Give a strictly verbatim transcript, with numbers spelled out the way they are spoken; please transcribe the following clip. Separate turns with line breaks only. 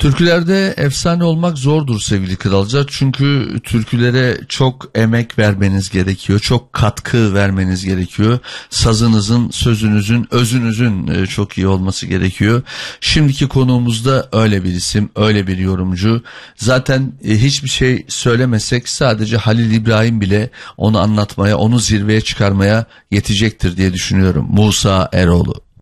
Türkülerde efsane olmak zordur sevgili kralcılar. Çünkü türkülere çok emek vermeniz gerekiyor. Çok katkı vermeniz gerekiyor. Sazınızın, sözünüzün, özünüzün çok iyi olması gerekiyor. Şimdiki konuğumuz da öyle bir isim, öyle bir yorumcu. Zaten hiçbir şey söylemesek sadece Halil İbrahim bile onu anlatmaya, onu zirveye çıkarmaya yetecektir diye düşünüyorum. Musa Eroğlu.